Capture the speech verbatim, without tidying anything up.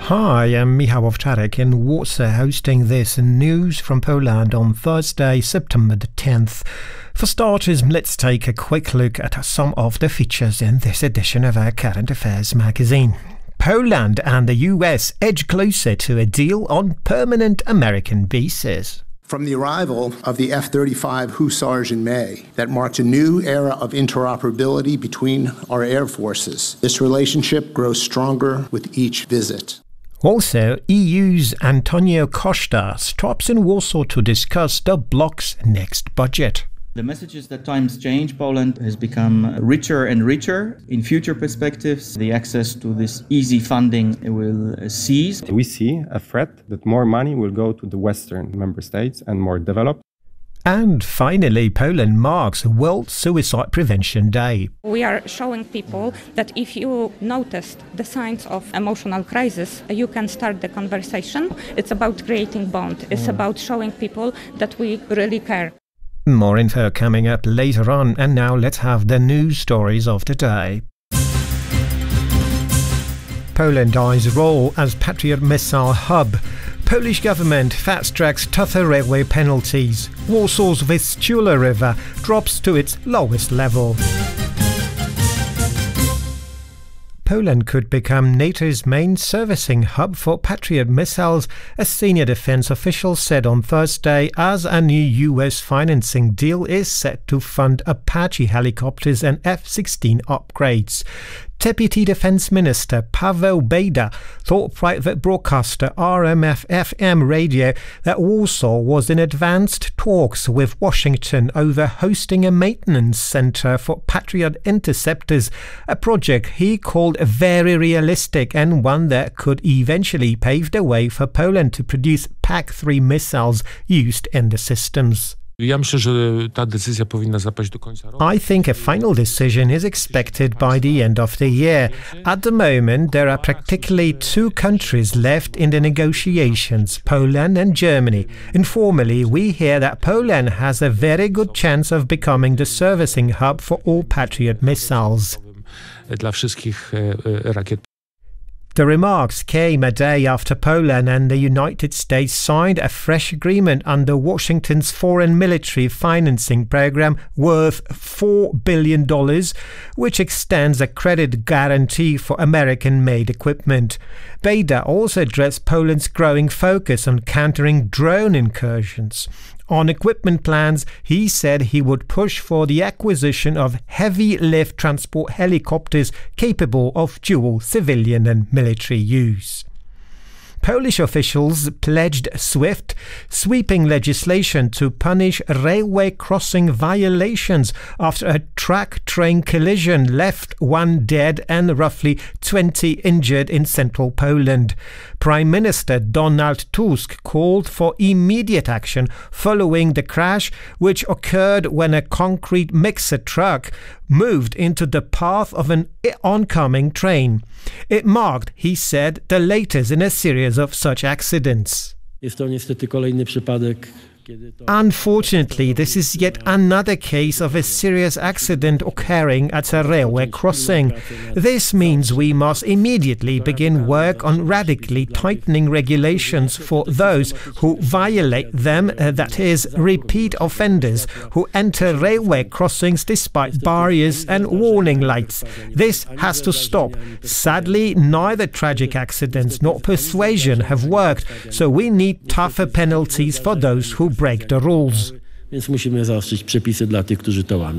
Hi, I'm Michał Owczarek in Warsaw, hosting this news from Poland on Thursday, September the tenth. For starters, let's take a quick look at some of the features in this edition of our Current Affairs magazine. Poland and the U S edge closer to a deal on permanent American bases. From the arrival of the F thirty-five Hussars in May, that marked a new era of interoperability between our air forces. This relationship grows stronger with each visit. Also, E U's Antonio Costa stops in Warsaw to discuss the bloc's next budget. The message is that times change. Poland has become richer and richer. In future perspectives, the access to this easy funding will cease. We see a threat that more money will go to the Western member states and more developed. And finally, Poland marks World Suicide Prevention Day. We are showing people that if you noticed the signs of emotional crisis, you can start the conversation. It's about creating bond. It's about showing people that we really care. More info coming up later on, and now let's have the news stories of the day. Poland eyes role as Patriot missile hub. Polish government fast-tracks tougher railway penalties. Warsaw's Vistula River drops to its lowest level. Poland could become NATO's main servicing hub for Patriot missiles, a senior defense official said on Thursday, as a new U S financing deal is set to fund Apache helicopters and F sixteen upgrades. Deputy Defense Minister Paweł Bejda told private broadcaster R M F F M radio that Warsaw was in advanced talks with Washington over hosting a maintenance center for Patriot interceptors, a project he called very realistic and one that could eventually pave the way for Poland to produce P A C three missiles used in the systems. I think a final decision is expected by the end of the year. At the moment, there are practically two countries left in the negotiations, Poland and Germany. Informally, we hear that Poland has a very good chance of becoming the servicing hub for all Patriot missiles. The remarks came a day after Poland and the United States signed a fresh agreement under Washington's foreign military financing program worth four billion dollars, which extends a credit guarantee for American-made equipment. Bejda also addressed Poland's growing focus on countering drone incursions. On equipment plans, he said he would push for the acquisition of heavy-lift transport helicopters capable of dual civilian and military use. Polish officials pledged swift, sweeping legislation to punish railway crossing violations after a track-train collision left one dead and roughly twenty injured in central Poland. Prime Minister Donald Tusk called for immediate action following the crash, which occurred when a concrete mixer truck moved into the path of an oncoming train. It marked, he said, the latest in a series of such accidents. Unfortunately, this is yet another case of a serious accident occurring at a railway crossing. This means we must immediately begin work on radically tightening regulations for those who violate them, uh, that is, repeat offenders who enter railway crossings despite barriers and warning lights. This has to stop. Sadly, neither tragic accidents nor persuasion have worked, so we need tougher penalties for those who break the rules. Więc musimy zaostrzyć przepisy dla tych, którzy to łamią.